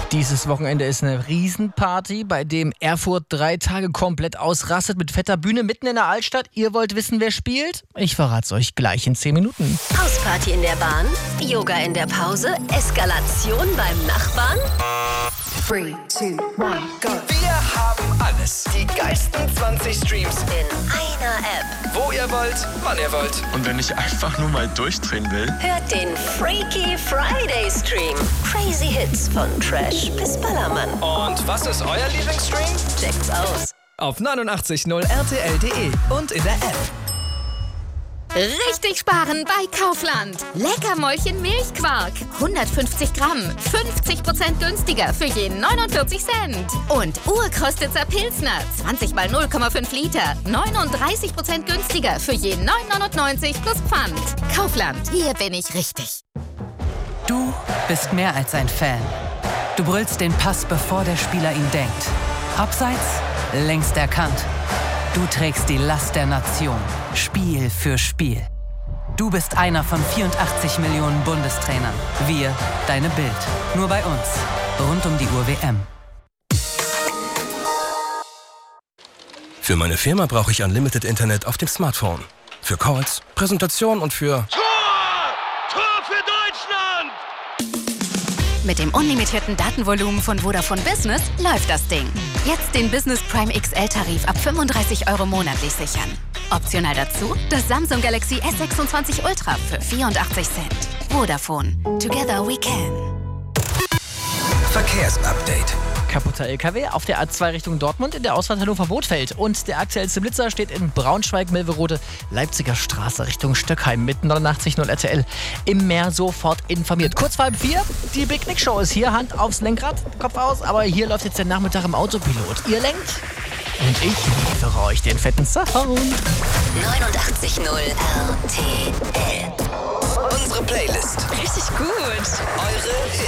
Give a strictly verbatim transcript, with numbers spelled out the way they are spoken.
Dieses Wochenende ist eine Riesenparty, bei dem Erfurt drei Tage komplett ausrastet mit fetter Bühne mitten in der Altstadt. Ihr wollt wissen, wer spielt? Ich verrat's euch gleich in zehn Minuten. Hausparty in der Bahn, Yoga in der Pause, Eskalation beim Nachbarn. Three, two, one, go. Wir haben alles. Die geilsten zwanzig Streams In einer App. Wo ihr wollt, wann ihr wollt. Und wenn ich einfach nur mal durchdrehen will? Hört den Freaky Friday Stream. Crazy Hits von Trash bis Ballermann. Und was ist euer Lieblingsstream? Checkt's aus. Auf neunundachtzig null R T L Punkt de und in der App. Richtig sparen bei Kaufland. Leckermäulchen Milchquark. hundertfünfzig Gramm. fünfzig Prozent günstiger für je neunundvierzig Cent. Und Urkostitzer Pilsner. zwanzig mal null Komma fünf Liter. neununddreißig Prozent günstiger für je neun neunundneunzig plus Pfand. Kaufland. Hier bin ich richtig. Du bist mehr als ein Fan. Du brüllst den Pass, bevor der Spieler ihn denkt. Abseits, längst erkannt. Du trägst die Last der Nation, Spiel für Spiel. Du bist einer von vierundachtzig Millionen Bundestrainern. Wir, deine Bild. Nur bei uns. Rund um die Uhr W M. Für meine Firma brauche ich Unlimited Internet auf dem Smartphone. Für Calls, Präsentationen und für... Tor! Tor für Deutschland! Mit dem unlimitierten Datenvolumen von Vodafone Business läuft das Ding. Jetzt den Business Prime X L-Tarif ab fünfunddreißig Euro monatlich sichern. Optional dazu das Samsung Galaxy S sechsundzwanzig Ultra für vierundachtzig Cent. Vodafone. Together we can. Verkehrsupdate. Kaputter L K W auf der A zwei Richtung Dortmund in der Ausfahrt Hannover-Bothfeld. Und der aktuellste Blitzer steht in Braunschweig-Melverode, Leipziger Straße Richtung Stöckheim mit neunundachtzig null R T L. Im Meer sofort informiert. Kurz vor halb vier, die Big Nick Show ist hier, Hand aufs Lenkrad, Kopf aus. Aber hier läuft jetzt der Nachmittag im Autopilot. Ihr lenkt und ich liefere euch den fetten Sound. neunundachtzig null R T L. Unsere Playlist. Richtig gut. Eure Hits.